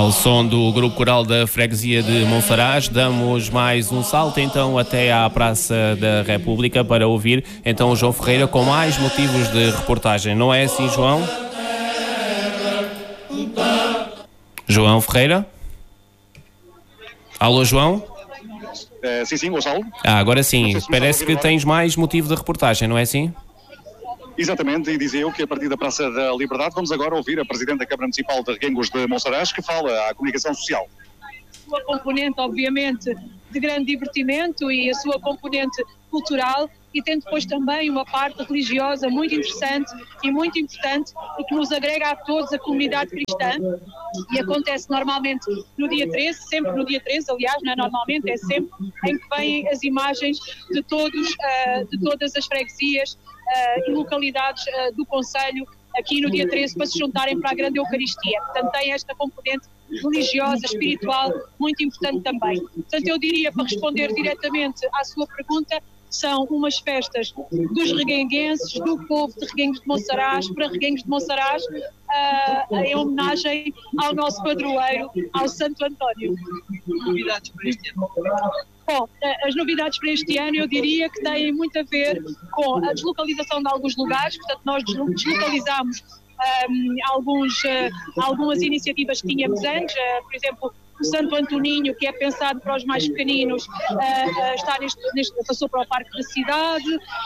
Ao som do Grupo Coral da Freguesia de Monsaraz, damos mais um salto então até à Praça da República para ouvir então o João Ferreira com mais motivos de reportagem. Não é assim, João? João Ferreira? Alô, João? Sim, Gonçalo. Agora sim, parece que tens mais motivo de reportagem, não é assim? Exatamente, e dizia eu que a partir da Praça da Liberdade vamos agora ouvir a Presidente da Câmara Municipal de Reguengos de Monsaraz, que fala à comunicação social. A sua componente, obviamente, de grande divertimento e a sua componente cultural, e tem depois também uma parte religiosa muito interessante e muito importante e que nos agrega a todos, a comunidade cristã, e acontece normalmente no dia 13, sempre no dia 13, aliás, não é normalmente, é sempre, em que vêm as imagens de todas as freguesias e localidades do concelho aqui no dia 13 para se juntarem para a grande Eucaristia. Portanto, tem esta componente religiosa, espiritual, muito importante também. Portanto, eu diria, para responder diretamente à sua pergunta, são umas festas dos reguenguenses, do povo de Reguengos de Monsaraz, para Reguengos de Monsaraz, em homenagem ao nosso padroeiro, ao Santo António. Novidades para este ano? Bom, as novidades para este ano eu diria que têm muito a ver com a deslocalização de alguns lugares, portanto nós deslocalizamos algumas iniciativas que tínhamos antes, por exemplo, o Santo Antoninho, que é pensado para os mais pequeninos, passou para o Parque da Cidade,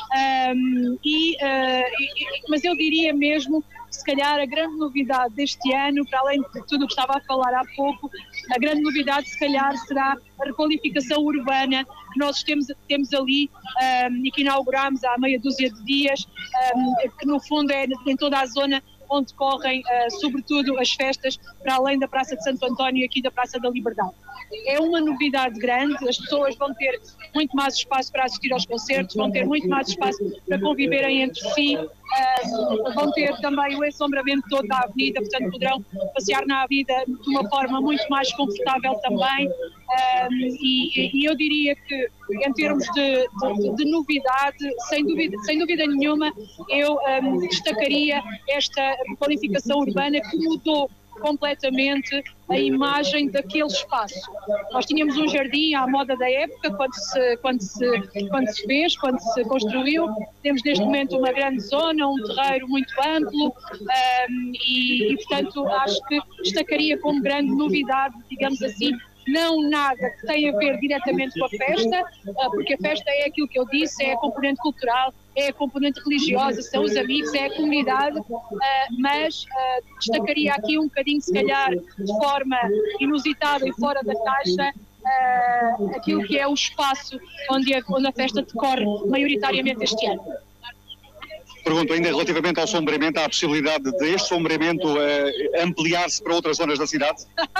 mas eu diria mesmo, se calhar a grande novidade deste ano, para além de tudo o que estava a falar há pouco, a grande novidade se calhar será a requalificação urbana que nós temos ali e que inauguramos há meia dúzia de dias, que no fundo é em toda a zona onde decorrem, sobretudo, as festas, para além da Praça de Santo António e aqui da Praça da Liberdade. É uma novidade grande, as pessoas vão ter muito mais espaço para assistir aos concertos, vão ter muito mais espaço para conviverem entre si, vão ter também o ensombramento todo da avenida, portanto poderão passear na avenida de uma forma muito mais confortável também, e eu diria que em termos de novidade, sem dúvida nenhuma, eu destacaria esta qualificação urbana que mudou completamente a imagem daquele espaço. Nós tínhamos um jardim à moda da época, quando se construiu. Temos neste momento uma grande zona, um terreiro muito amplo, e portanto acho que destacaria como grande novidade, digamos assim, não nada que tenha a ver diretamente com a festa, porque a festa é aquilo que eu disse, é a componente cultural, é a componente religiosa, são os amigos, é a comunidade, mas destacaria aqui um bocadinho, se calhar, de forma inusitada e fora da caixa, aquilo que é o espaço onde a festa decorre maioritariamente este ano. Pergunto ainda relativamente ao sombreamento, há a possibilidade deste sombreamento ampliar-se para outras zonas da cidade?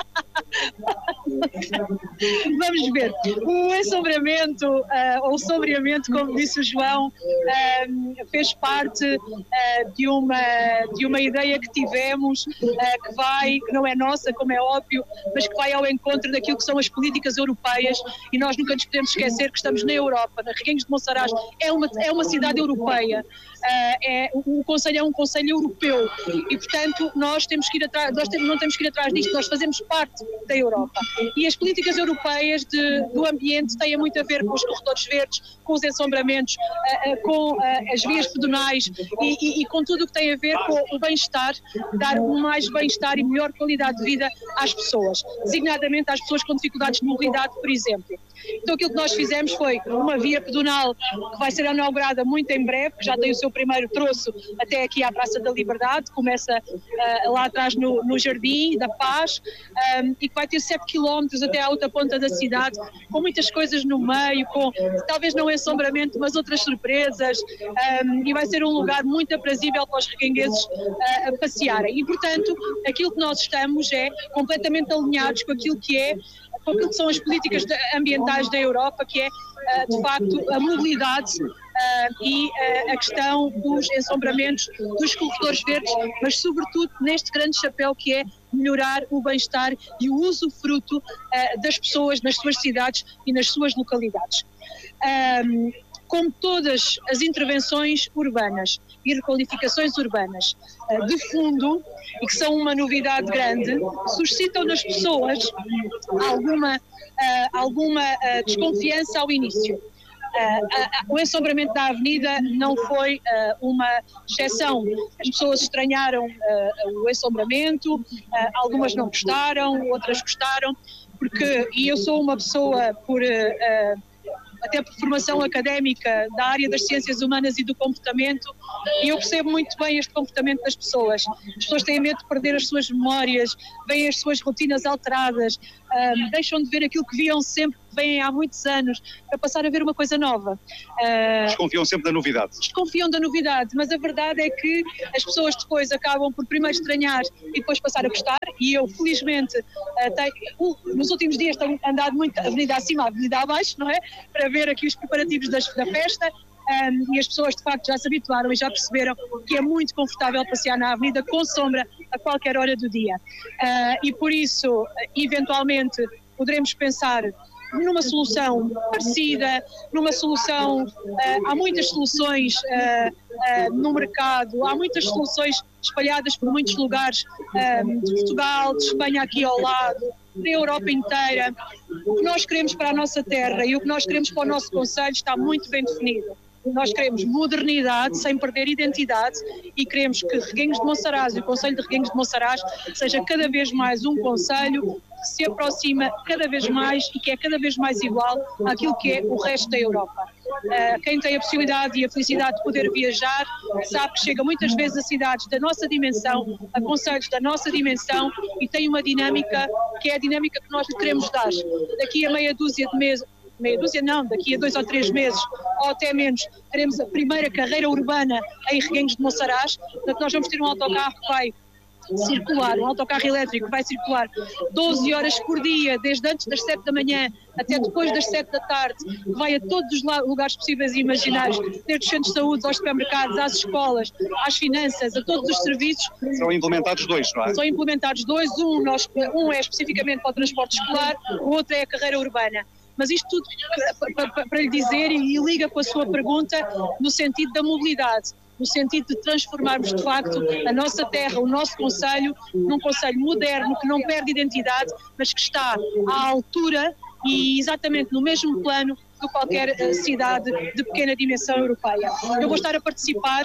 Vamos ver. O ensombreamento, ou o sombreamento, como disse o João, fez parte de uma ideia que tivemos, que não é nossa, como é óbvio, mas que vai ao encontro daquilo que são as políticas europeias, e nós nunca nos podemos esquecer que estamos na Europa. Reguengos de Monsaraz é uma cidade europeia. O Conselho é um Conselho europeu e, portanto, nós temos que ir atrás, não temos que ir atrás disto, nós fazemos parte da Europa. E as políticas europeias do ambiente têm muito a ver com os corredores verdes, com os ensombramentos, com as vias pedonais e com tudo o que tem a ver com o bem-estar, dar mais bem-estar e melhor qualidade de vida às pessoas, designadamente às pessoas com dificuldades de mobilidade, por exemplo. Então aquilo que nós fizemos foi uma via pedonal que vai ser inaugurada muito em breve, que já tem o seu primeiro troço até aqui à Praça da Liberdade, começa lá atrás no Jardim da Paz, e que vai ter 7 km até à outra ponta da cidade, com muitas coisas no meio, com talvez não ensombramento, mas outras surpresas, e vai ser um lugar muito aprazível para os reguengueses passearem. E, portanto, aquilo que nós estamos é completamente alinhados com aquilo que são as políticas ambientais da Europa, que é, de facto, a mobilidade e a questão dos ensombramentos, dos corredores verdes, mas, sobretudo, neste grande chapéu que é melhorar o bem-estar e o usufruto das pessoas nas suas cidades e nas suas localidades. como todas as intervenções urbanas e requalificações urbanas de fundo, e que são uma novidade grande, suscitam nas pessoas alguma desconfiança ao início. O ensombramento da avenida não foi uma exceção. As pessoas estranharam o ensombramento, algumas não gostaram, outras gostaram, e eu sou uma pessoa até por formação académica da área das ciências humanas e do comportamento, e eu percebo muito bem este comportamento das pessoas. As pessoas têm medo de perder as suas memórias, veem as suas rotinas alteradas, deixam de ver aquilo que viam sempre, que vêm há muitos anos, para passar a ver uma coisa nova. Desconfiam sempre da novidade. Desconfiam da novidade, mas a verdade é que as pessoas depois acabam por primeiro estranhar e depois passar a gostar, e eu felizmente nos últimos dias tenho andado muito avenida acima, avenida abaixo, não é? Para ver aqui os preparativos da festa. E as pessoas de facto já se habituaram e já perceberam que é muito confortável passear na avenida com sombra a qualquer hora do dia. E por isso, eventualmente, poderemos pensar numa solução parecida, numa solução, há muitas soluções no mercado, há muitas soluções espalhadas por muitos lugares de Portugal, de Espanha aqui ao lado, da Europa inteira. O que nós queremos para a nossa terra e o que nós queremos para o nosso concelho está muito bem definido. Nós queremos modernidade sem perder identidade e queremos que Reguengos de Monsaraz e o Concelho de Reguengos de Monsaraz seja cada vez mais um concelho que se aproxima cada vez mais e que é cada vez mais igual àquilo que é o resto da Europa. Quem tem a possibilidade e a felicidade de poder viajar sabe que chega muitas vezes a cidades da nossa dimensão, a concelhos da nossa dimensão, e tem uma dinâmica que é a dinâmica que nós lhe queremos dar. Daqui a meia dúzia de meses, daqui a 2 ou 3 meses, ou até menos, teremos a primeira carreira urbana em Reguengos de Monsaraz. Portanto, nós vamos ter um autocarro que vai circular, um autocarro elétrico que vai circular 12 horas por dia, desde antes das 7 da manhã até depois das 7 da tarde, que vai a todos os lugares possíveis e imaginários, desde os centros de saúde, aos supermercados, às escolas, às finanças, a todos os serviços. São implementados 2, não é? São implementados 2, um é especificamente para o transporte escolar, o outro é a carreira urbana. Mas isto tudo para lhe dizer, e liga com a sua pergunta, no sentido da mobilidade, no sentido de transformarmos de facto a nossa terra, o nosso concelho, num concelho moderno, que não perde identidade, mas que está à altura e exatamente no mesmo plano de qualquer cidade de pequena dimensão europeia. Eu vou estar a participar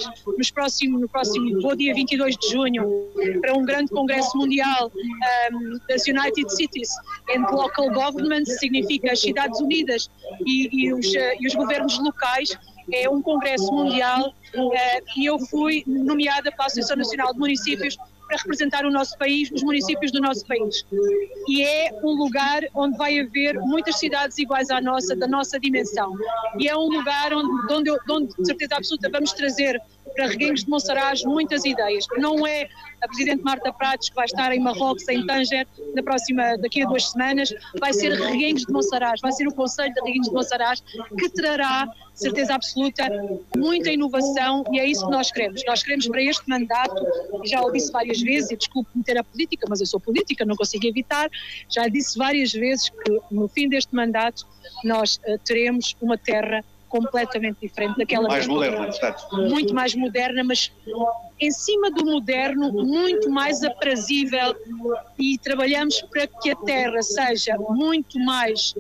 vou dia 22 de junho, para um grande congresso mundial das United Cities and Local Governments, significa as cidades unidas e os governos locais. É um congresso mundial e eu fui nomeada pela Associação Nacional de Municípios para representar o nosse país, os municípios do nosso país. E é um lugar onde vai haver muitas cidades iguais à nossa, da nossa dimensão. E é um lugar onde de certeza absoluta, vamos trazer para Reguengos de Monsaraz muitas ideias. Não é a Presidente Marta Pratos, que vai estar em Marrocos, em Tanger, daqui a 2 semanas, vai ser Reguengos de Monsaraz, vai ser o Concelho de Reguengos de Monsaraz, que trará, certeza absoluta, muita inovação, e é isso que nós queremos. Nós queremos para este mandato, e já o disse várias vezes, e desculpe meter a política, mas eu sou política, não consigo evitar, já disse várias vezes que no fim deste mandato nós teremos uma terra completamente diferente daquela mais moderna, portanto. Muito mais moderna, mas em cima do moderno, muito mais aprazível, e trabalhamos para que a terra seja muito mais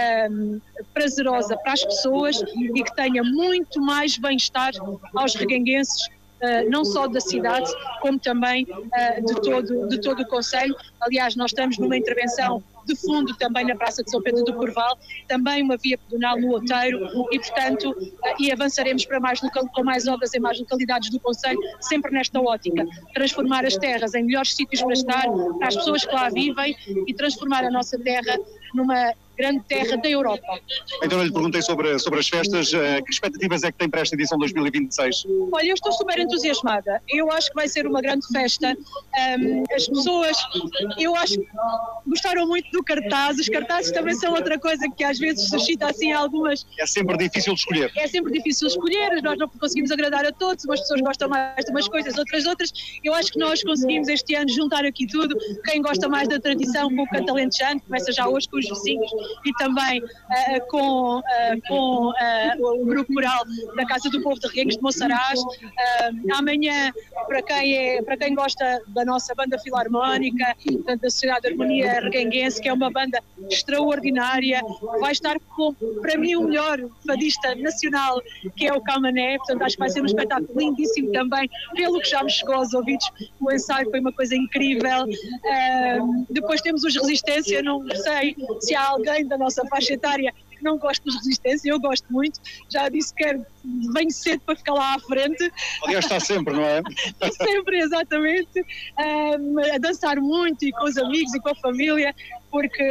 prazerosa para as pessoas e que tenha muito mais bem-estar aos reguenguenses, não só da cidade, como também de todo o concelho. Aliás, nós estamos numa intervenção de fundo também na Praça de São Pedro do Corval, também uma via pedonal no Outeiro, e portanto, e avançaremos para com mais obras em mais localidades do concelho, sempre nesta ótica, transformar as terras em melhores sítios para estar, para as pessoas que lá vivem, e transformar a nossa terra numa grande terra da Europa. Então eu lhe perguntei sobre as festas, que expectativas é que tem para esta edição 2026? Olha, eu estou super entusiasmada, eu acho que vai ser uma grande festa, as pessoas, eu acho que gostaram muito do cartaz, os cartazes também são outra coisa que às vezes suscita assim algumas... É sempre difícil de escolher. É sempre difícil de escolher, nós não conseguimos agradar a todos, umas pessoas gostam mais de umas coisas, outras, eu acho que nós conseguimos este ano juntar aqui tudo, quem gosta mais da tradição com o canto alentejano, começa já hoje com os vizinhos, e também com o Grupo Coral da Casa do Povo de Reguengos de Monsaraz. Amanhã, para quem gosta da nossa banda filarmónica, portanto, da Sociedade de Harmonia Reguenguense, que é uma banda extraordinária, vai estar com, para mim, o melhor fadista nacional, que é o Camané. Portanto, acho que vai ser um espetáculo lindíssimo também, pelo que já me chegou aos ouvidos. O ensaio foi uma coisa incrível. Depois temos os Resistência. Não sei se há alguém da nossa faixa etária que não gosta dos Resistência. Eu gosto muito, já disse que venho cedo para ficar lá à frente. Aliás, está sempre, não é? Sempre, exatamente, a dançar muito e com os amigos e com a família, porque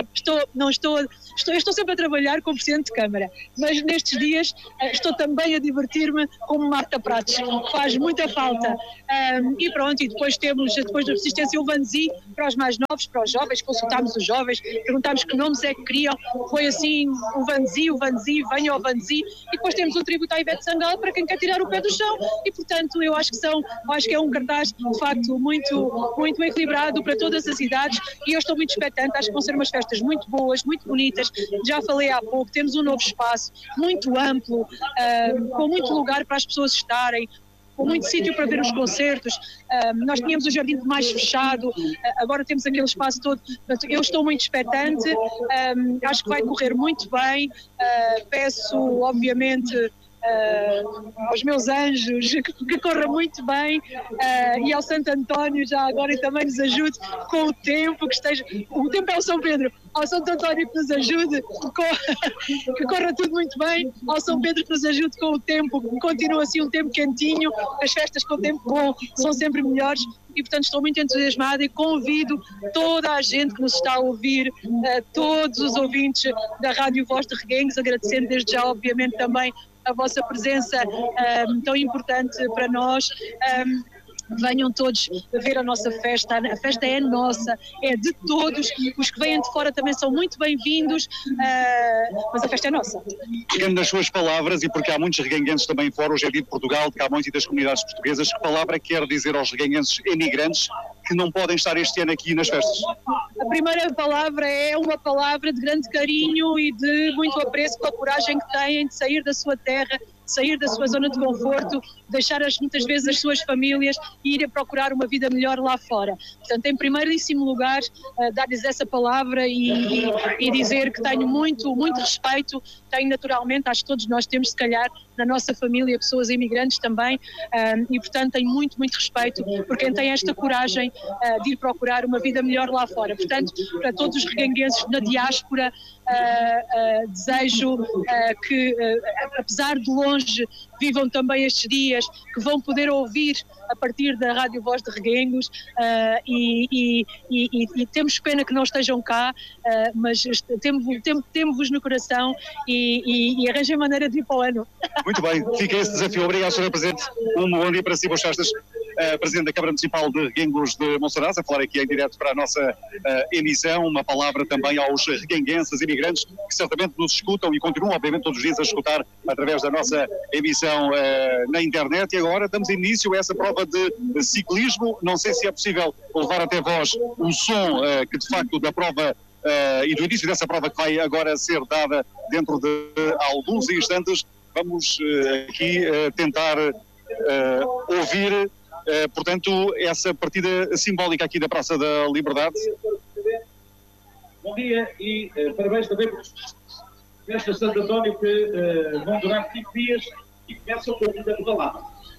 estou sempre a trabalhar como Presidente de Câmara, mas nestes dias estou também a divertir-me como Marta Prates, que faz muita falta. E pronto, e depois da Resistência, o Vanzi para os mais novos, para os jovens. Consultámos os jovens, perguntámos que nomes é que queriam, foi assim, o Vanzi, venha ao Vanzi, e depois temos um tributo à Ivete Sangalo para quem quer tirar o pé do chão, e portanto eu acho que é um cartaz de facto muito, muito equilibrado para todas as idades, e eu estou muito expectante. Acho que vão ser umas festas muito boas, muito bonitas. Já falei há pouco, temos um novo espaço muito amplo, com muito lugar para as pessoas estarem, com muito sítio para ver os concertos. Nós tínhamos o jardim mais fechado, agora temos aquele espaço todo. Portanto, eu estou muito expectante, acho que vai correr muito bem. Peço, obviamente, aos meus anjos que corra muito bem, e ao Santo António já agora também nos ajude com o tempo, o tempo é o São Pedro, ao Santo António que nos ajude que corra tudo muito bem, ao São Pedro que nos ajude com o tempo, que continue assim um tempo quentinho. As festas com o tempo bom são sempre melhores, e portanto estou muito entusiasmada e convido toda a gente que nos está a ouvir, todos os ouvintes da Rádio Voz de Reguengos, agradecendo desde já obviamente também a vossa presença tão importante para nós. Venham todos ver a nossa festa. A festa é nossa, é de todos. Os que vêm de fora também são muito bem-vindos, mas a festa é nossa. Pegando nas suas palavras, e porque há muitos reguenguenses também fora, hoje é dia de Portugal, de Camões e das comunidades portuguesas, que palavra quer dizer aos reguenguenses emigrantes que não podem estar este ano aqui nas festas? A primeira palavra é uma palavra de grande carinho e de muito apreço pela coragem que têm de sair da sua terra, sair da sua zona de conforto, deixar muitas vezes as suas famílias e ir a procurar uma vida melhor lá fora. Portanto, em primeiríssimo lugar, dar-lhes essa palavra e dizer que tenho muito, muito respeito. Tenho naturalmente, acho que todos nós temos, se calhar, na nossa família, pessoas imigrantes também, e portanto tenho muito, muito respeito por quem tem esta coragem de ir procurar uma vida melhor lá fora. Portanto, para todos os reguenguenses na diáspora, desejo que, apesar de longe, vivam também estes dias, que vão poder ouvir a partir da Rádio Voz de Reguengos, e temos pena que não estejam cá, mas temos-vos no coração, e arranjem maneira de ir para o ano. Muito bem, fica esse desafio. Obrigado, Sr. Presidente. Um bom dia para si, boas festas. Presidente da Câmara Municipal de Reguengos de Monsaraz, a falar aqui em direto para a nossa emissão. Uma palavra também aos reguenguenses imigrantes que certamente nos escutam e continuam, obviamente, todos os dias a escutar através da nossa emissão na internet. E agora damos início a essa prova de ciclismo. Não sei se é possível levar até vós um som que, de facto, da prova e do início dessa prova que vai agora ser dada dentro de alguns instantes. Vamos aqui tentar ouvir, portanto, essa partida simbólica aqui da Praça da Liberdade. Bom dia e parabéns também por esta Santo António que vão durar 5 dias e começam com a vida de balada.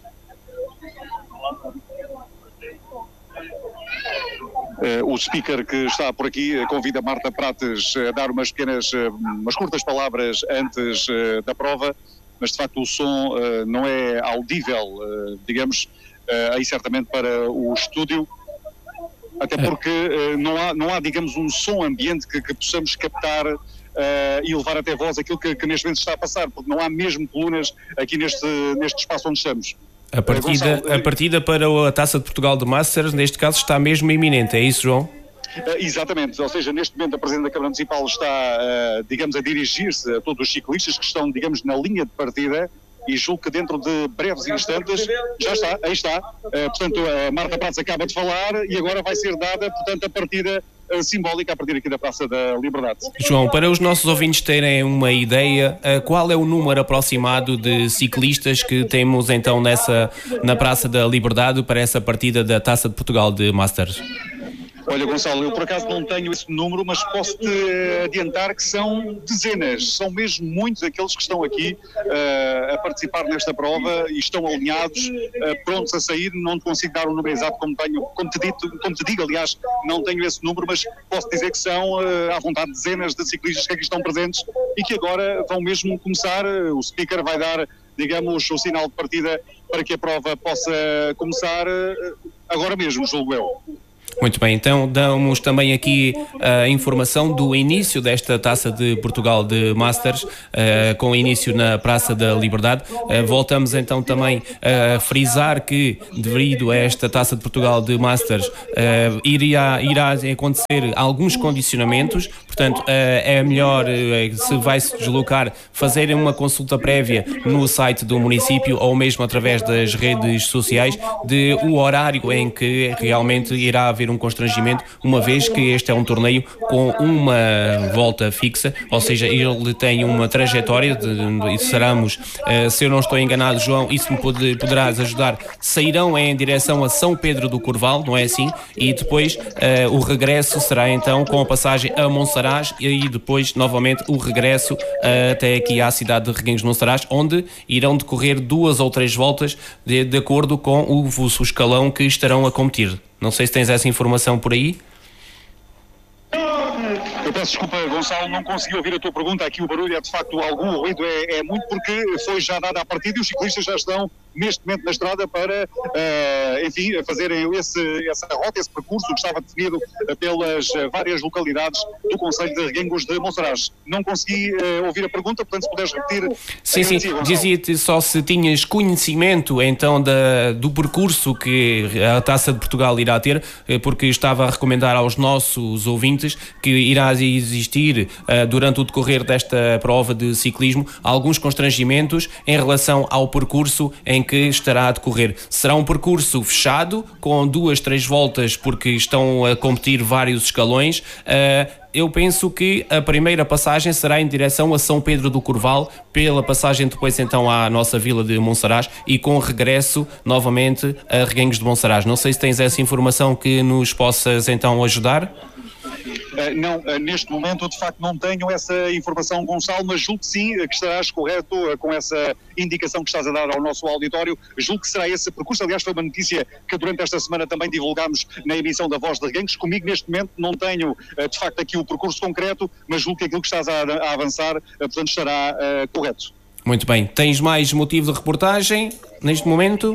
O speaker que está por aqui convida Marta Prates a dar umas curtas palavras antes da prova, mas de facto o som não é audível, digamos, aí certamente para o estúdio, até porque não há, digamos, um som ambiente que possamos captar e levar até vós aquilo que neste momento está a passar, porque não há mesmo colunas aqui neste espaço onde estamos. A partida para a Taça de Portugal de Masters, neste caso, está mesmo iminente, é isso, João? Exatamente, ou seja, neste momento a Presidente da Câmara Municipal está, digamos, a dirigir-se a todos os ciclistas que estão, digamos, na linha de partida, e julgo que dentro de breves instantes, já está, aí está, portanto a Marta Prates acaba de falar e agora vai ser dada, portanto, a partida simbólica a partir aqui da Praça da Liberdade. João, para os nossos ouvintes terem uma ideia, qual é o número aproximado de ciclistas que temos então na Praça da Liberdade para essa partida da Taça de Portugal de Masters? Olha, Gonçalo, eu por acaso não tenho esse número, mas posso-te adiantar que são dezenas, são mesmo muitos aqueles que estão aqui a participar nesta prova e estão alinhados, prontos a sair. Não te consigo dar um número exato, como te digo, aliás, não tenho esse número, mas posso dizer que são, à vontade, dezenas de ciclistas que aqui estão presentes e que agora vão mesmo começar. O speaker vai dar, digamos, o sinal de partida para que a prova possa começar agora mesmo, julgo eu. Muito bem, então damos também aqui a informação do início desta Taça de Portugal de Masters, com início na Praça da Liberdade. Voltamos então também a frisar que, devido a esta Taça de Portugal de Masters, irá acontecer alguns condicionamentos, portanto é melhor, se vai se deslocar, fazer uma consulta prévia no site do município ou mesmo através das redes sociais de o horário em que realmente irá haver um constrangimento, uma vez que este é um torneio com uma volta fixa, ou seja, ele tem uma trajetória e seremos, se eu não estou enganado, João, isso me poderás ajudar, sairão em direção a São Pedro do Corval, não é assim? E depois o regresso será então com a passagem a Monsaraz e depois novamente o regresso até aqui à cidade de Reguengos de Monsaraz, onde irão decorrer 2 ou 3 voltas de acordo com o escalão que estarão a competir. Não sei se tens essa informação por aí. Eu peço desculpa, Gonçalo, não consegui ouvir a tua pergunta. Aqui o barulho é de facto algum, o ruído é muito, porque foi já dada a partida e os ciclistas já estão neste momento na estrada para, enfim, fazerem essa rota, esse percurso que estava definido pelas várias localidades do concelho de Reguengos de Monsaraz. Não consegui ouvir a pergunta, portanto, se puderes repetir. Sim, dizia-te só se tinhas conhecimento então do percurso que a Taça de Portugal irá ter, porque estava a recomendar aos nossos ouvintes que irá existir durante o decorrer desta prova de ciclismo alguns constrangimentos em relação ao percurso em que estará a decorrer. Será um percurso fechado, com 2, 3 voltas, porque estão a competir vários escalões. Eu penso que a primeira passagem será em direção a São Pedro do Corval, pela passagem depois então à nossa vila de Monsaraz e com regresso novamente a Reguengos de Monsaraz. Não sei se tens essa informação que nos possas então ajudar. Não, neste momento de facto não tenho essa informação, Gonçalo, mas julgo que sim, que estarás correto com essa indicação que estás a dar ao nosso auditório. Julgo que será esse percurso. Aliás, foi uma notícia que durante esta semana também divulgámos na emissão da Voz de Reguengos. Comigo neste momento não tenho de facto aqui o percurso concreto, mas julgo que aquilo que estás a avançar, portanto, estará correto. Muito bem. Tens mais motivo de reportagem neste momento?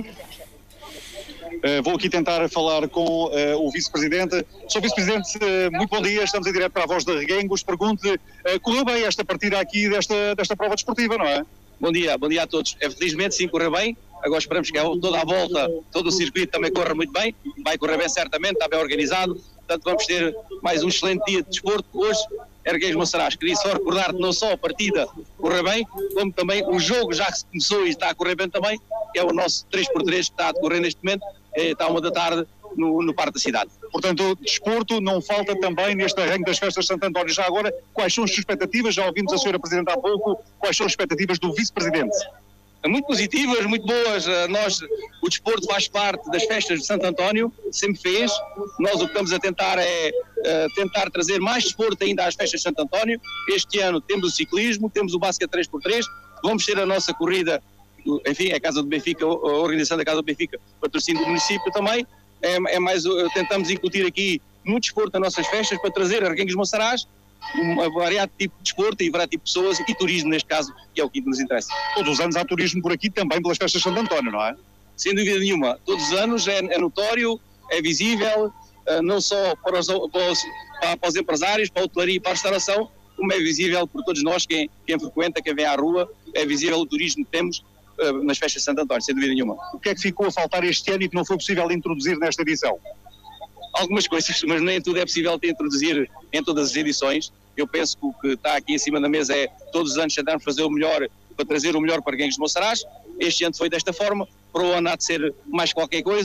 Vou aqui tentar falar com o Vice-Presidente. Sr. Vice-Presidente, muito bom dia, estamos em direto para a Voz de Reguengos. Pergunte, correu bem esta partida aqui desta prova desportiva, não é? Bom dia a todos. Felizmente sim, correu bem. Agora esperamos que toda a volta, todo o circuito também corra muito bem. Vai correr bem certamente, está bem organizado. Portanto, vamos ter mais um excelente dia de desporto hoje. Reguengos de Monsaraz. Queria só recordar-te não só a partida correr bem, como também o jogo já que se começou e está a correr bem também, que é o nosso 3x3 que está a decorrer neste momento. Está à 1 da tarde no Parque da Cidade. Portanto, desporto não falta também neste arranque das festas de Santo António. Já agora, quais são as suas expectativas? Já ouvimos a senhora Presidente há pouco. Quais são as expectativas do Vice-Presidente? Muito positivas, muito boas. O desporto faz parte das festas de Santo António, sempre fez. Nós o que estamos a tentar é tentar trazer mais desporto ainda às festas de Santo António. Este ano temos o ciclismo, temos o basquete 3x3, vamos ter a nossa corrida, enfim, a Casa do Benfica, a organização da Casa do Benfica, patrocínio do município também. Tentamos incutir aqui muito desporto nas nossas festas para trazer a Reguengos de Monsaraz um variado tipo de desporto e variado tipo de pessoas e turismo, neste caso, que é o que nos interessa. Todos os anos há turismo por aqui, também pelas festas de Santo António, não é? Sem dúvida nenhuma. Todos os anos é notório, é visível, não só para os empresários, para a hotelaria e para a restauração, como é visível por todos nós, quem frequenta, quem vem à rua, é visível o turismo que temos nas festas de Santo António, sem dúvida nenhuma. O que é que ficou a faltar este ano e que não foi possível introduzir nesta edição? Algumas coisas, mas nem tudo é possível de introduzir em todas as edições. Eu penso que o que está aqui em cima da mesa é todos os anos tentarmos fazer o melhor para trazer o melhor para Reguengos de Monsaraz. Este ano foi desta forma, para o ano há de ser mais qualquer coisa.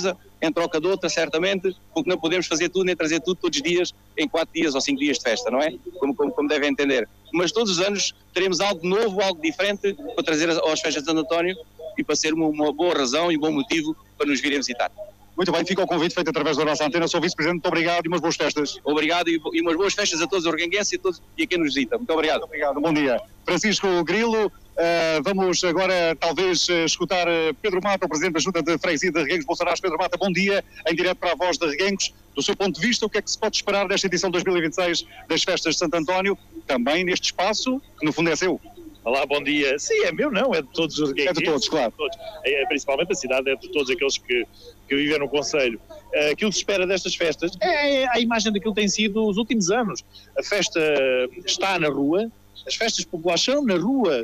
em troca de outra, certamente, porque não podemos fazer tudo nem trazer tudo todos os dias, em 4 dias ou 5 dias de festa, não é? Como devem entender. Mas todos os anos teremos algo novo, algo diferente para trazer às festas de Santo António e para ser uma boa razão e um bom motivo para nos virem visitar. Muito bem, fica o convite feito através da nossa antena. Sou vice-presidente, muito obrigado e umas boas festas. Obrigado e umas boas festas a todos os reguenguenses e a quem nos visita. Muito obrigado. Muito obrigado, bom dia. Francisco Grilo, vamos agora talvez escutar Pedro Mata, o Presidente da Junta de Freguesia de Reguengos de Monsaraz. Pedro Mata, bom dia, em direto para a Voz de Reguengos. Do seu ponto de vista, o que é que se pode esperar desta edição 2026 das Festas de Santo António, também neste espaço, que no fundo é seu? Olá, bom dia. Sim, é meu não, é de todos os reguenguenses. É de todos, claro. Principalmente a cidade, é de todos aqueles que vivem no concelho. Aquilo que se espera destas festas é a imagem daquilo que tem sido os últimos anos. A festa está na rua, as festas populares são na rua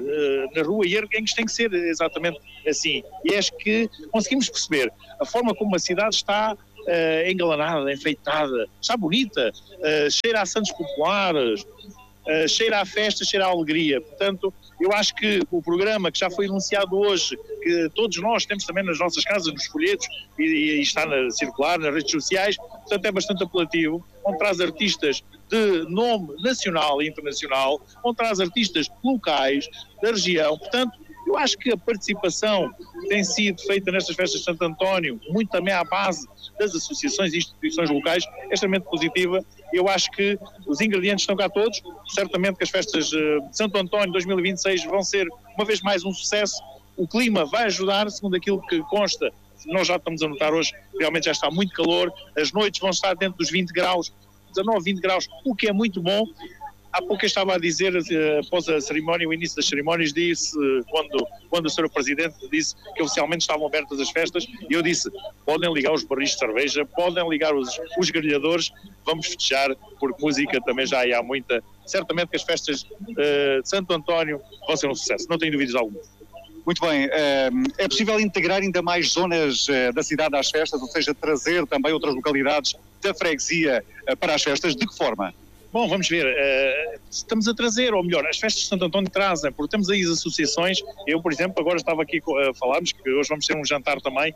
e Reguengos tem que ser exatamente assim. E acho que conseguimos perceber a forma como a cidade está engalanada, enfeitada, está bonita, cheira a santos populares, cheira a festa, cheira a alegria. Portanto, eu acho que o programa que já foi anunciado hoje, que todos nós temos também nas nossas casas, nos folhetos, e está a circular nas redes sociais, portanto é bastante apelativo, onde traz artistas de nome nacional e internacional, onde traz artistas locais da região. Portanto, eu acho que a participação que tem sido feita nestas festas de Santo António, muito também à base das associações e instituições locais, é extremamente positiva. Eu acho que os ingredientes estão cá todos. Certamente que as festas de Santo António 2026 vão ser, uma vez mais, um sucesso. O clima vai ajudar, segundo aquilo que consta. Nós já estamos a notar hoje, realmente já está muito calor. As noites vão estar dentro dos 20 graus, 19, 20 graus, o que é muito bom. Há pouco eu estava a dizer, após a cerimónia, o início das cerimónias, disse, quando o Sr. Presidente disse que oficialmente estavam abertas as festas, e eu disse, podem ligar os barris de cerveja, podem ligar os grelhadores, vamos festejar, porque música também já há muita. Certamente que as festas de Santo António vão ser um sucesso, não tenho dúvidas alguma. Muito bem, é possível integrar ainda mais zonas da cidade às festas, ou seja, trazer também outras localidades da freguesia para as festas, de que forma? Bom, vamos ver, estamos a trazer, ou melhor, as festas de Santo António trazem, porque temos aí as associações. Eu, por exemplo, agora estava aqui a falarmos que hoje vamos ter um jantar também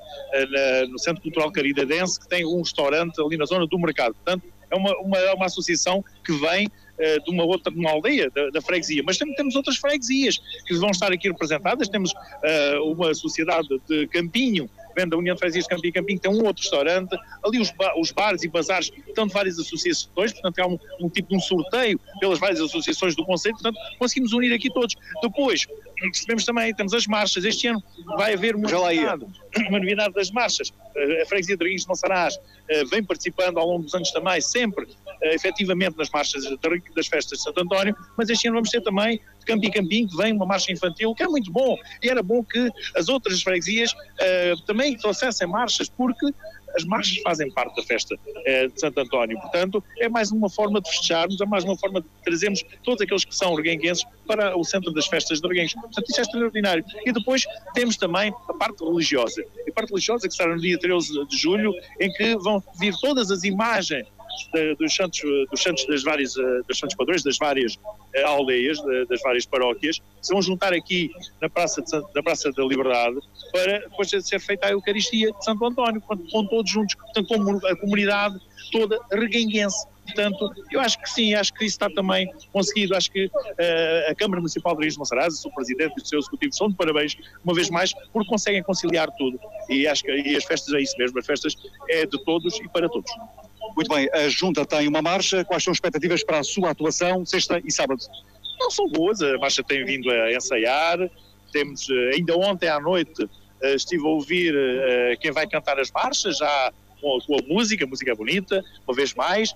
no Centro Cultural Caridadense, que tem um restaurante ali na zona do mercado. Portanto, é uma associação que vem de uma aldeia da freguesia, mas também temos outras freguesias que vão estar aqui representadas. Temos uma sociedade de Campinho, vem da União de Freguesias de Campinho, que tem um outro restaurante, ali os bares e bazares estão de várias associações, portanto há um tipo de um sorteio pelas várias associações do concelho, portanto conseguimos unir aqui todos. Depois, percebemos também, temos as marchas, este ano vai haver uma novidade das marchas. A freguesia de Reguengos de Monsaraz vem participando ao longo dos anos também, sempre efetivamente nas marchas das festas de Santo António, mas este ano vamos ter também de Campinho, que vem uma marcha infantil, que é muito bom, e era bom que as outras freguesias também trouxessem marchas, porque as marchas fazem parte da festa de Santo António. Portanto, é mais uma forma de festejarmos, é mais uma forma de trazermos todos aqueles que são reguenguenses para o centro das festas de Reguengos. Portanto, isso é extraordinário. E depois temos também a parte religiosa. A parte religiosa que será no dia 13 de julho, em que vão vir todas as imagens dos santos dos santos padrões das várias aldeias, das várias paróquias, se vão juntar aqui na Praça da Liberdade para depois ser feita a Eucaristia de Santo António, com todos juntos, portanto, como a comunidade toda reguenguense. Portanto, eu acho que sim, acho que isso está também conseguido. Acho que a Câmara Municipal de Reguengos de Monsaraz, o seu Presidente e o seu Executivo são de parabéns, uma vez mais, porque conseguem conciliar tudo. E acho que as festas é isso mesmo, as festas é de todos e para todos. Muito bem, a Junta tem uma marcha, quais são as expectativas para a sua atuação, sexta e sábado? Não são boas, a marcha tem vindo a ensaiar, temos, ainda ontem à noite estive a ouvir quem vai cantar as marchas, já com a música bonita, uma vez mais,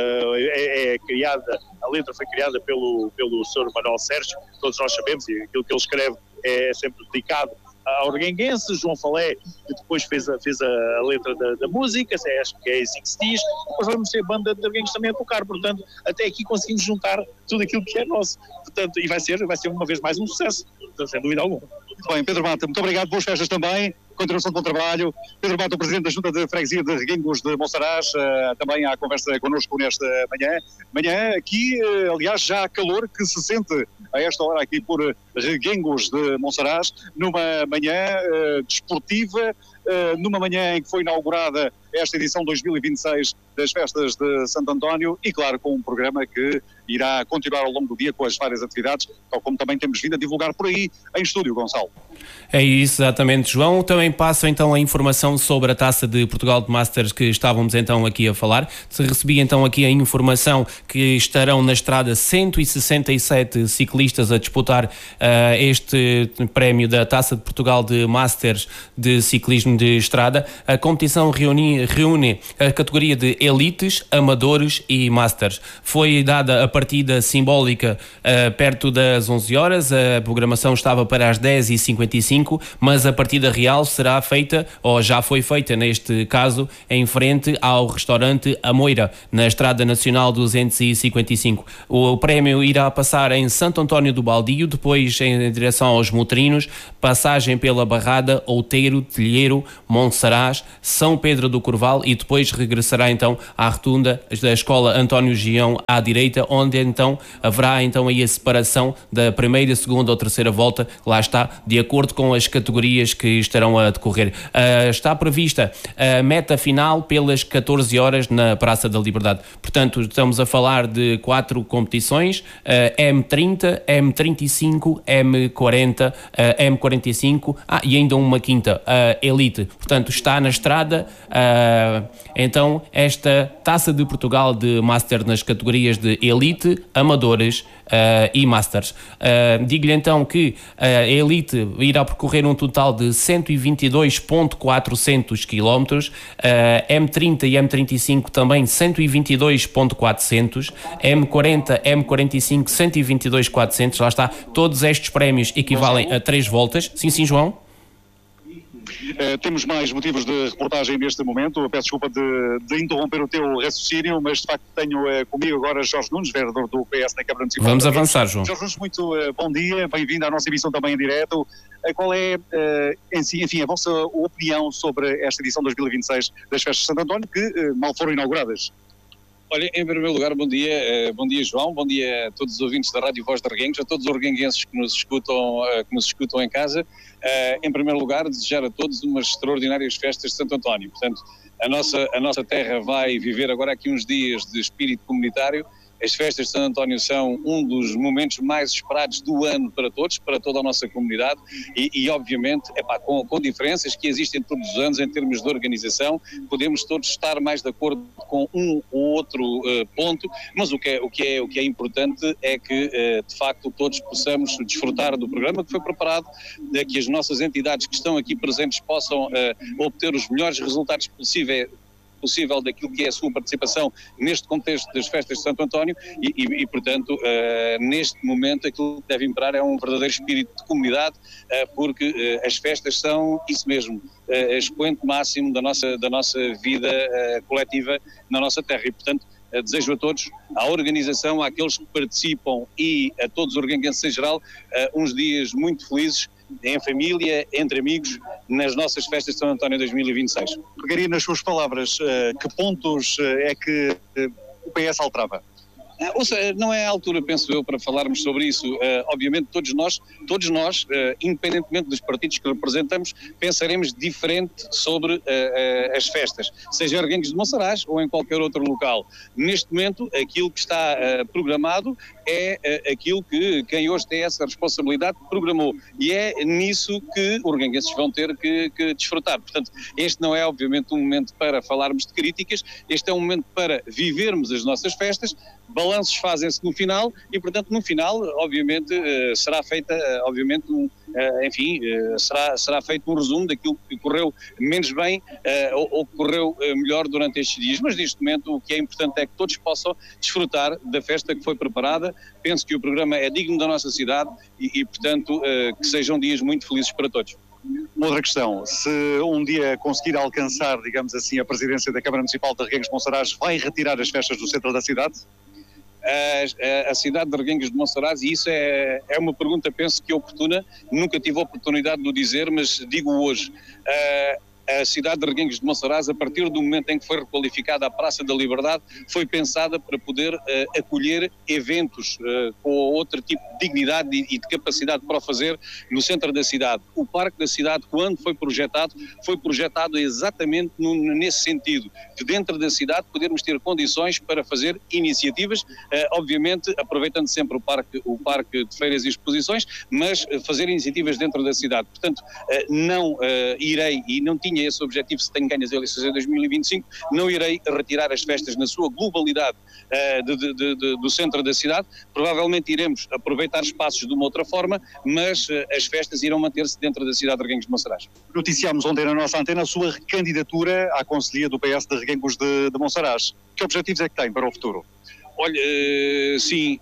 a letra foi criada pelo Sr. Manuel Sérgio, todos nós sabemos, e aquilo que ele escreve é sempre dedicado ao reguenguense. João Falé, que depois fez a letra da música, acho que é assim que se diz. Depois vamos ter banda de Reguengos também a tocar, portanto, até aqui conseguimos juntar tudo aquilo que é nosso. Portanto, e vai ser uma vez mais um sucesso, portanto, sem dúvida alguma. Muito bem, Pedro Mata, muito obrigado, boas festas também, continuação do bom trabalho. Pedro Mata, o Presidente da Junta de Freguesia de Reguengos de Monsaraz, também à conversa connosco nesta manhã. Aqui, aliás, já há calor que se sente a esta hora aqui por Reguengos de Monsaraz, numa manhã desportiva, numa manhã em que foi inaugurada esta edição 2026 das Festas de Santo António e, claro, com um programa que irá continuar ao longo do dia com as várias atividades, tal como também temos vindo a divulgar por aí em estúdio, Gonçalo. É isso, exatamente, João. Também passo então a informação sobre a Taça de Portugal de Masters que estávamos então aqui a falar. Se recebi então aqui a informação que estarão na estrada 167 ciclistas a disputar este prémio da Taça de Portugal de Masters de ciclismo de estrada. A competição reúne a categoria de elites, amadores e masters. Foi dada a partida simbólica perto das 11 horas, a programação estava para as 10h55, mas a partida real será feita, ou já foi feita neste caso, em frente ao restaurante A Moira, na Estrada Nacional 255. O prémio irá passar em Santo António do Baldio, depois em direção aos Motrinos, passagem pela Barrada, Outeiro, Telheiro, Monsaraz, São Pedro do Corval e depois regressará então à rotunda da Escola António Gião à direita, onde então haverá então aí a separação da primeira, segunda ou terceira volta, lá está, de acordo com as categorias que estarão a decorrer. Está prevista a meta final pelas 14 horas na Praça da Liberdade. Portanto, estamos a falar de 4 competições, M30, M35, M40, M45 e ainda uma quinta, Elite. Portanto, está na estrada então esta Taça de Portugal de Master nas categorias de Elite, Amadores e Masters. Digo-lhe então que a Elite irá percorrer um total de 122.400 km, M30 e M35 também 122.400, M40, M45 122.400, lá está, todos estes prémios equivalem a 3 voltas. Sim, João? Temos mais motivos de reportagem neste momento. Eu peço desculpa de interromper o teu raciocínio, mas de facto tenho comigo agora Jorge Nunes, vereador do PS na Câmara Municipal. Vamos avançar, João. Jorge Nunes, muito bom dia, bem-vindo à nossa emissão também em direto. Qual é, enfim, a vossa opinião sobre esta edição 2026 das Festas de Santo António, que mal foram inauguradas? Olha, em primeiro lugar, bom dia João, bom dia a todos os ouvintes da Rádio Voz de Reguengos, a todos os reguenguenses que nos escutam em casa. Em primeiro lugar, desejar a todos umas extraordinárias festas de Santo António. Portanto, a nossa terra vai viver agora aqui uns dias de espírito comunitário. As festas de Santo António são um dos momentos mais esperados do ano para todos, para toda a nossa comunidade e obviamente, com diferenças que existem todos os anos em termos de organização, podemos todos estar mais de acordo com um ou outro ponto, mas o que é importante é que, de facto, todos possamos desfrutar do programa que foi preparado, de que as nossas entidades que estão aqui presentes possam obter os melhores resultados possível daquilo que é a sua participação neste contexto das festas de Santo António e portanto, neste momento aquilo que deve imperar é um verdadeiro espírito de comunidade, porque as festas são isso mesmo, expoente máximo da nossa vida coletiva na nossa terra e portanto desejo a todos, à organização, àqueles que participam e a todos os reguenguenses em geral, uns dias muito felizes, em família, entre amigos, nas nossas festas de São António 2026. Pegaria nas suas palavras, que pontos é que o PS alterava? Não é a altura, penso eu, para falarmos sobre isso. Obviamente todos nós, independentemente dos partidos que representamos, pensaremos diferente sobre as festas, seja em Reguengos de Monsaraz ou em qualquer outro local. Neste momento, aquilo que está programado é aquilo que quem hoje tem essa responsabilidade programou e é nisso que os reguenguenses vão ter que desfrutar. Portanto, este não é obviamente um momento para falarmos de críticas, este é um momento para vivermos as nossas festas. Balanços fazem-se no final e, portanto, no final, obviamente, será feita, será feito um resumo daquilo que correu menos bem ou que correu melhor durante estes dias. Mas, neste momento, o que é importante é que todos possam desfrutar da festa que foi preparada. Penso que o programa é digno da nossa cidade e portanto, que sejam dias muito felizes para todos. Uma outra questão, se um dia conseguir alcançar, digamos assim, a presidência da Câmara Municipal de Reguengos de Monsaraz, vai retirar as festas do centro da cidade? A cidade de Reguengos de Monsaraz, e isso é uma pergunta, penso que oportuna, nunca tive a oportunidade de o dizer, mas digo hoje. A cidade de Reguengos de Monsaraz, a partir do momento em que foi requalificada a Praça da Liberdade, foi pensada para poder acolher eventos com outro tipo de dignidade e de capacidade para o fazer no centro da cidade. O Parque da Cidade, quando foi projetado exatamente nesse sentido, de dentro da cidade podermos ter condições para fazer iniciativas, obviamente aproveitando sempre o parque de feiras e exposições, mas fazer iniciativas dentro da cidade. Portanto, não irei, e não tinha esse objetivo se tenho ganho as eleições em 2025, não irei retirar as festas na sua globalidade do centro da cidade. Provavelmente iremos aproveitar espaços de uma outra forma, mas as festas irão manter-se dentro da cidade de Reguengos de Monsaraz. Noticiámos ontem na nossa antena a sua recandidatura à Conselhia do PS de Reguengos de Monsaraz. Que objetivos é que tem para o futuro? Olha, sim,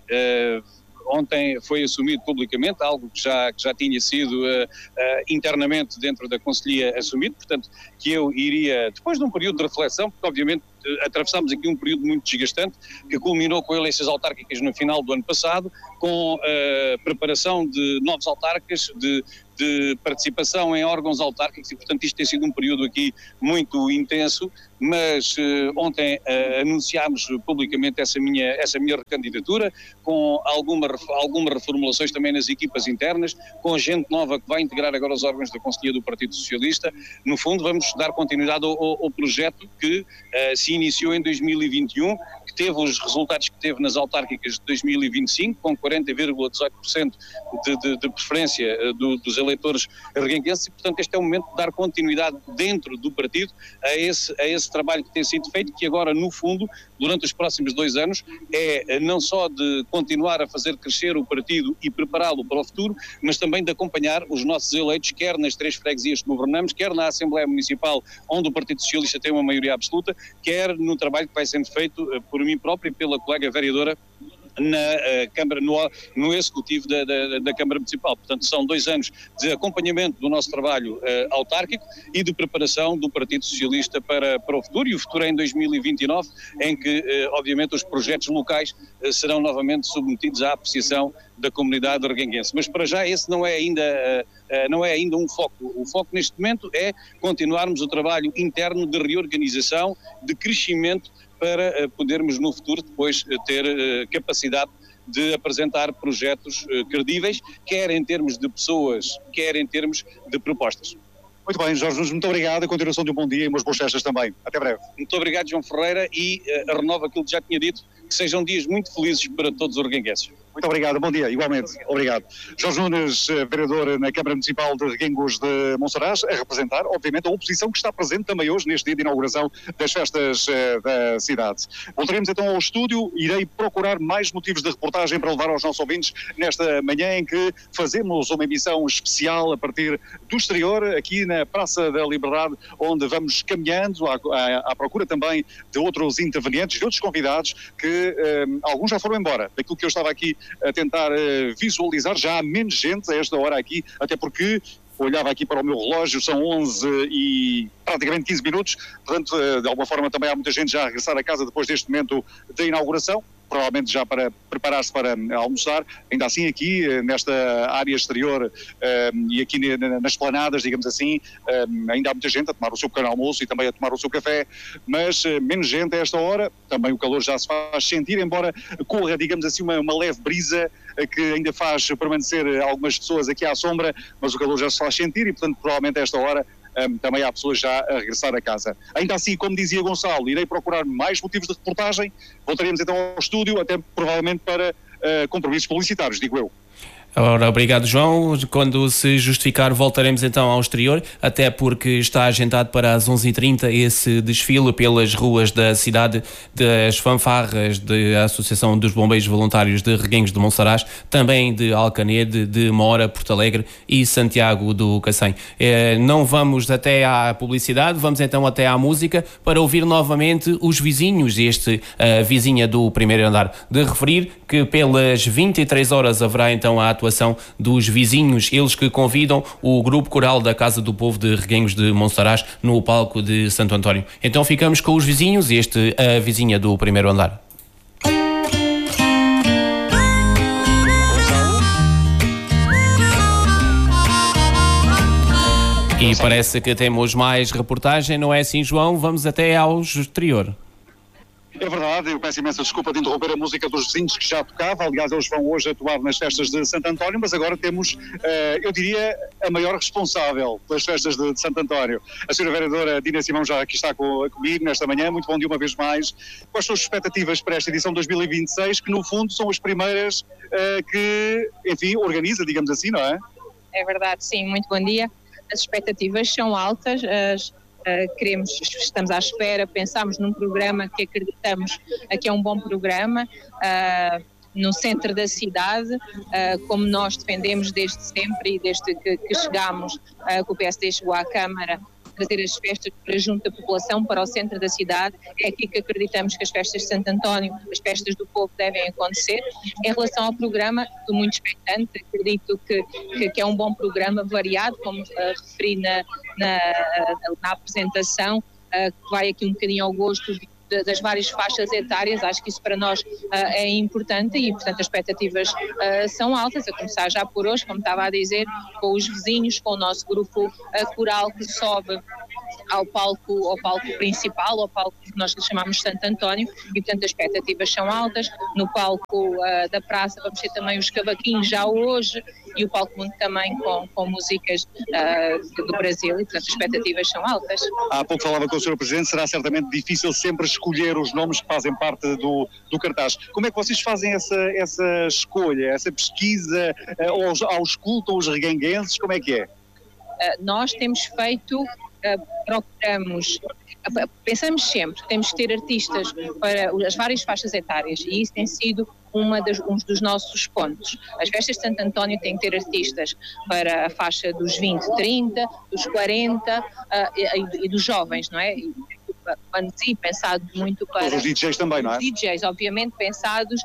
ontem foi assumido publicamente, algo que já tinha sido internamente dentro da Conselhia assumido, portanto, que eu iria, depois de um período de reflexão, porque obviamente atravessámos aqui um período muito desgastante, que culminou com eleições autárquicas no final do ano passado, com a preparação de novos autarcas, de participação em órgãos autárquicos, e portanto isto tem sido um período aqui muito intenso, mas ontem anunciámos publicamente essa minha recandidatura, com algumas reformulações também nas equipas internas, com gente nova que vai integrar agora os órgãos da Conselhia do Partido Socialista. No fundo, vamos dar continuidade ao projeto que se iniciou em 2021, que teve os resultados que teve nas autárquicas de 2025, com 40,18% de preferência dos eleitores reguenguenses, e portanto este é o momento de dar continuidade dentro do partido a esse trabalho que tem sido feito, que agora no fundo, durante os próximos 2 anos, é não só de continuar a fazer crescer o partido e prepará-lo para o futuro, mas também de acompanhar os nossos eleitos, quer nas 3 freguesias que governamos, quer na Assembleia Municipal, onde o Partido Socialista tem uma maioria absoluta, quer no trabalho que vai sendo feito por mim próprio e pela colega vereadora na Câmara, no Executivo da Câmara Municipal. Portanto, são 2 anos de acompanhamento do nosso trabalho autárquico e de preparação do Partido Socialista para o futuro, e o futuro é em 2029, em que, obviamente, os projetos locais serão novamente submetidos à apreciação da comunidade reguenguense. Mas para já esse não é ainda um foco. O foco neste momento é continuarmos o trabalho interno de reorganização, de crescimento, para podermos no futuro depois ter capacidade de apresentar projetos credíveis, quer em termos de pessoas, quer em termos de propostas. Muito bem, Jorge Nunes, muito obrigado. A continuação de um bom dia e umas boas festas também. Até breve. Muito obrigado, João Ferreira, e renovo aquilo que já tinha dito, que sejam dias muito felizes para todos os reguenguenses. Muito obrigado, bom dia, igualmente. Obrigado. Jorge Nunes, vereador na Câmara Municipal de Reguengos de Monsaraz, a representar, obviamente, a oposição que está presente também hoje neste dia de inauguração das festas da cidade. Voltaremos então ao estúdio, irei procurar mais motivos de reportagem para levar aos nossos ouvintes nesta manhã em que fazemos uma emissão especial a partir do exterior, aqui na Praça da Liberdade, onde vamos caminhando à procura também de outros intervenientes, de outros convidados que alguns já foram embora. Daquilo que eu estava aqui a tentar visualizar, já há menos gente a esta hora aqui, até porque olhava aqui para o meu relógio, são 11 e praticamente 15 minutos, portanto, de alguma forma também há muita gente já a regressar a casa depois deste momento da inauguração, provavelmente já para preparar-se para almoçar. Ainda assim aqui nesta área exterior e aqui nas esplanadas, digamos assim, ainda há muita gente a tomar o seu pequeno almoço e também a tomar o seu café, mas menos gente a esta hora. Também o calor já se faz sentir, embora corra, digamos assim, uma leve brisa que ainda faz permanecer algumas pessoas aqui à sombra, mas o calor já se faz sentir e, portanto, provavelmente a esta hora também há pessoas já a regressar a casa. Ainda assim, como dizia Gonçalo, irei procurar mais motivos de reportagem, voltaremos então ao estúdio, até provavelmente para compromissos publicitários, digo eu. Ora, obrigado, João. Quando se justificar, voltaremos então ao exterior, até porque está agendado para as 11h30 esse desfile pelas ruas da cidade das fanfarras da Associação dos Bombeiros Voluntários de Reguengos de Monsaraz, também de Alcanede, de Mora, Porto Alegre e Santiago do Cacém. Não vamos até à publicidade, vamos então até à música para ouvir novamente os vizinhos, vizinha do primeiro andar. De referir que pelas 23 horas haverá então a atuação dos vizinhos, eles que convidam o grupo coral da Casa do Povo de Reguengos de Monsaraz no palco de Santo António. Então ficamos com os vizinhos, a vizinha do primeiro andar. E parece que temos mais reportagem, não é assim, João? Vamos até ao exterior. É verdade, eu peço imensa desculpa de interromper a música dos vizinhos que já tocava. Aliás, eles vão hoje atuar nas festas de Santo António, mas agora temos, eu diria, a maior responsável pelas festas de Santo António. A senhora vereadora Dina Simão já aqui está comigo nesta manhã. Muito bom dia uma vez mais. Quais são as expectativas para esta edição 2026, que no fundo são as primeiras que, enfim, organiza, digamos assim, não é? É verdade, sim. Muito bom dia. As expectativas são altas, estamos à espera, pensamos num programa que acreditamos que é um bom programa, no centro da cidade, como nós defendemos desde sempre e desde que chegámos, que o PSD chegou à Câmara, trazer as festas para junto da população, para o centro da cidade. É aqui que acreditamos que as festas de Santo António, as festas do povo, devem acontecer. Em relação ao programa, estou muito expectante, acredito que é um bom programa, variado, como referi na apresentação, que vai aqui um bocadinho ao gosto das várias faixas etárias. Acho que isso para nós é importante e, portanto, as expectativas são altas, a começar já por hoje, como estava a dizer, com os vizinhos, com o nosso grupo coral que sobe ao palco principal, ao palco que nós chamamos Santo António, e, portanto, as expectativas são altas. No palco da praça vamos ter também os cavaquinhos já hoje, e o palco mundo também com músicas do Brasil, e, portanto, as expectativas são altas. Há pouco falava com o Sr. Presidente, será certamente difícil sempre escolher os nomes que fazem parte do cartaz. Como é que vocês fazem essa escolha, essa pesquisa, auscultam os reguenguenses, como é que é? Nós temos feito, pensamos sempre que temos que ter artistas para as várias faixas etárias, e isso tem sido um dos nossos pontos. As festas de Santo António têm que ter artistas para a faixa dos 20, 30, dos 40 e dos jovens, não é? E pensado muito para... Os DJs também, não é? Os DJs, obviamente, pensados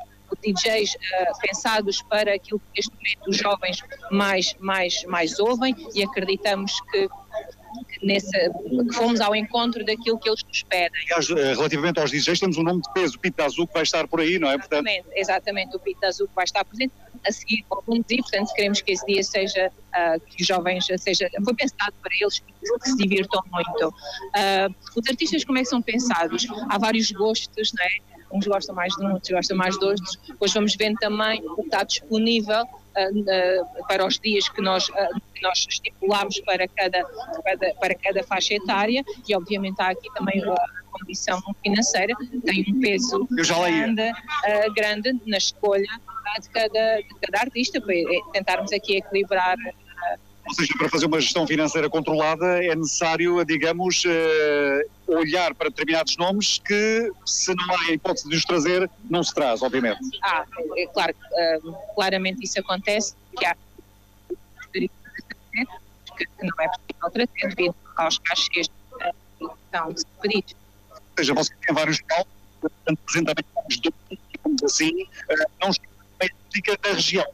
para aquilo que neste momento os jovens mais ouvem, e acreditamos que fomos ao encontro daquilo que eles nos pedem. Relativamente aos DJs, temos um nome de peso, o Pito Azul, que vai estar por aí, não é? Portanto... Exatamente, o Pito Azul que vai estar presente a seguir ao conduzir, portanto queremos que esse dia seja, que os jovens foi pensado para eles, que se divirtam muito. Os artistas, como é que são pensados? Há vários gostos, não é? Uns gostam mais de um, outros gostam mais de outros. Depois vamos vendo também o que está disponível para os dias que nós estipulamos para cada faixa etária, e obviamente há aqui também a condição financeira, tem um peso grande na escolha de cada artista, para tentarmos aqui equilibrar. Ou seja, para fazer uma gestão financeira controlada é necessário, digamos, olhar para determinados nomes que, se não há a hipótese de os trazer, não se traz, obviamente. É claro, claramente isso acontece, que há que não é possível trazer devido aos cachês que estão pedidos. Ou seja, você tem vários palcos, portanto, apresentamentos do assim, não fica da região.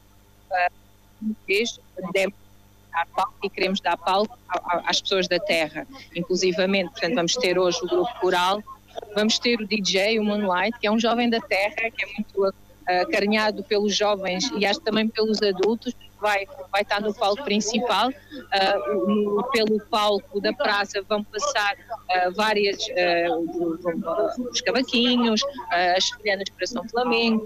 Dar palco e queremos dar palco às pessoas da terra, inclusivamente, portanto vamos ter hoje o grupo coral, vamos ter o DJ, o Moonlight, que é um jovem da terra, que é muito acarinhado pelos jovens e acho também pelos adultos, vai estar no palco principal. Pelo palco da praça vão passar os cavaquinhos, as sevilhanas para São Flamengo,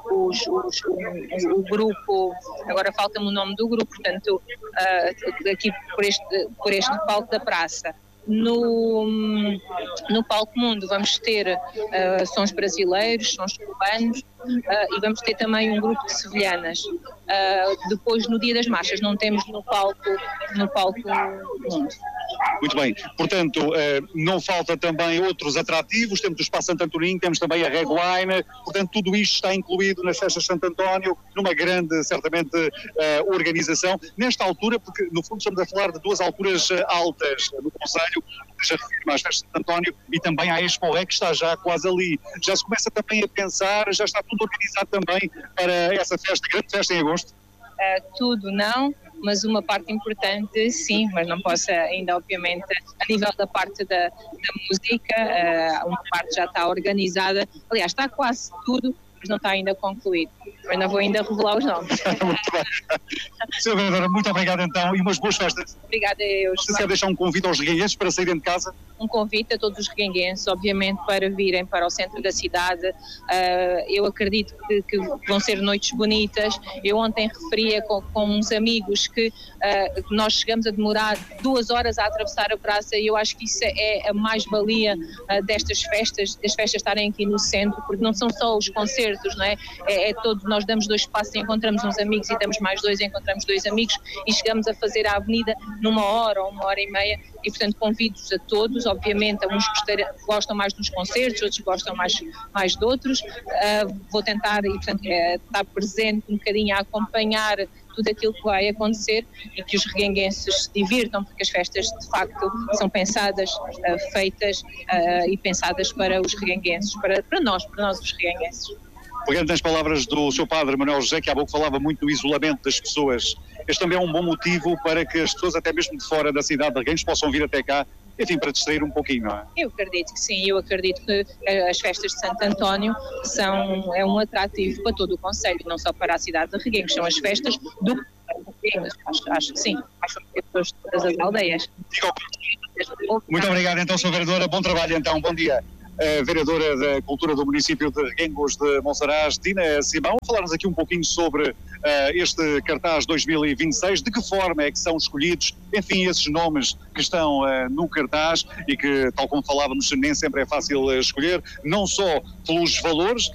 o grupo, agora falta-me o nome do grupo, portanto, aqui por este palco da praça. No Palco Mundo vamos ter sons brasileiros, sons cubanos, e vamos ter também um grupo de sevilhanas. Depois, no dia das marchas, não temos no palco Mundo. Muito bem, portanto, não falta também outros atrativos, temos o Espaço Santo Antoninho, temos também a Regline, portanto tudo isto está incluído nas festas de Santo António, numa grande, certamente, organização, nesta altura, porque no fundo estamos a falar de duas alturas altas no Conselho, já refiro às festas de Santo António e também à Expo que está já quase ali. Já se começa também a pensar, já está tudo organizado também para essa festa, grande festa em agosto? Tudo não, mas uma parte importante sim, mas não posso ainda, obviamente, a nível da parte da música, uma parte já está organizada, aliás está quase tudo, mas não está ainda concluído. Eu ainda vou revelar os nomes. Muito bem. Sra. Vereadora, muito obrigado então e umas boas festas. Obrigada a eu. Se quer deixar um convite aos reguenguenses para saírem de casa? Um convite a todos os reguenguenses, obviamente, para virem para o centro da cidade. Eu acredito que vão ser noites bonitas. Eu ontem referia com uns amigos que nós chegamos a demorar 2 horas a atravessar a praça e eu acho que isso é a mais-valia destas festas, das festas estarem aqui no centro, porque não são só os concertos, não é? Nós damos 2 passos e encontramos uns amigos e damos mais 2 e encontramos 2 amigos e chegamos a fazer a avenida numa hora ou 1h30 e, portanto, convido-vos a todos. Obviamente, uns gostam mais dos concertos, outros gostam mais de outros. Vou tentar, e, portanto, estar presente um bocadinho a acompanhar tudo aquilo que vai acontecer e que os reguenguenses se divirtam, porque as festas, de facto, são pensadas, feitas e pensadas para os reguenguenses, para nós os reguenguenses. Pegando nas palavras do seu padre, Manuel José, que há pouco falava muito do isolamento das pessoas, este também é um bom motivo para que as pessoas, até mesmo de fora da cidade de Reguengos, possam vir até cá, enfim, para distrair um pouquinho, não é? Eu acredito que sim, eu acredito que as festas de Santo António é um atrativo para todo o concelho, não só para a cidade de Reguengos, são as festas do Reguengos, acho que sim, acho que pessoas de todas as aldeias. Muito obrigado então, Sra. Vereadora, bom trabalho então, bom dia. A vereadora da Cultura do município de Reguengos de Monsaraz, Dina Simão, falar-nos aqui um pouquinho sobre este cartaz 2026, de que forma é que são escolhidos, enfim, esses nomes que estão no cartaz e que, tal como falávamos, nem sempre é fácil escolher, não só pelos valores,